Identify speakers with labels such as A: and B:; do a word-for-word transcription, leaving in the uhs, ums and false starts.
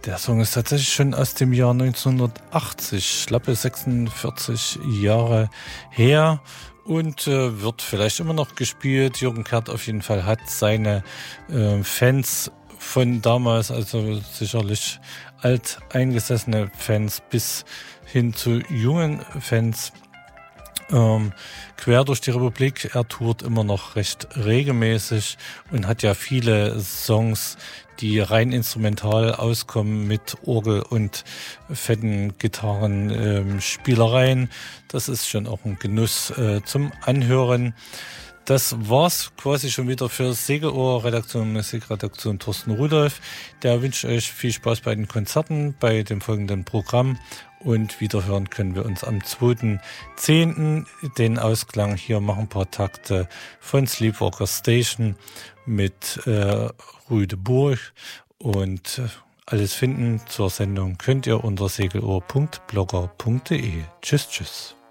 A: Der Song ist tatsächlich schon aus dem Jahr neunzehnhundertachtzig, schlappe sechsundvierzig Jahre her und äh, wird vielleicht immer noch gespielt. Jürgen Kert auf jeden Fall hat seine äh, Fans von damals, also sicherlich alteingesessene Fans bis hin zu jungen Fans, ähm, quer durch die Republik. Er tourt immer noch recht regelmäßig und hat ja viele Songs, die rein instrumental auskommen mit Orgel und fetten Gitarren, ähm, Spielereien. Das ist schon auch ein Genuss äh, zum Anhören. Das war's quasi schon wieder für Segelohr, Redaktion Musikredaktion Thorsten Rudolph. Der wünscht euch viel Spaß bei den Konzerten, bei dem folgenden Programm. Und wiederhören können wir uns am zweiten zehnten Den Ausklang hier machen ein paar Takte von Sleepwalker Station mit äh, Rüde Burg. Und äh, alles finden zur Sendung könnt ihr unter segelohr punkt blogger punkt de. Tschüss, tschüss.